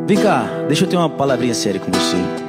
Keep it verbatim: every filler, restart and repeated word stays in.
Vem cá, deixa eu ter uma palavrinha séria com você.